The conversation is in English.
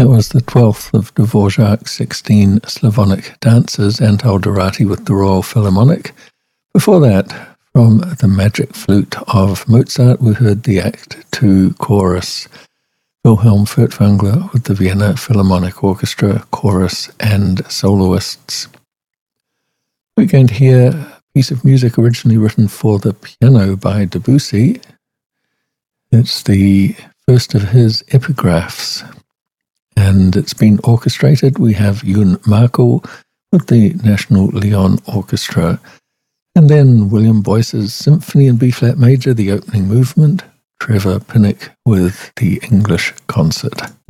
That was the 12th of Dvorak's 16 Slavonic dances, Antal Dorati with the Royal Philharmonic. Before that, from the Magic Flute of Mozart, we heard the Act 2 chorus, Wilhelm Furtwängler with the Vienna Philharmonic Orchestra, chorus and soloists. We're going to hear a piece of music originally written for the piano by Debussy. It's the first of his epigraphs, and it's been orchestrated. We have Youn Markel with the National Lyon Orchestra, and then William Boyce's Symphony in B-flat major, the opening movement, Trevor Pinnock with the English Concert.